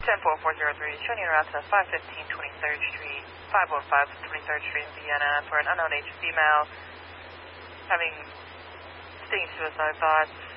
10403, showing you route to 515 23rd Street, 505 23rd Street in Vienna for an unknown age female having stinging suicide thoughts.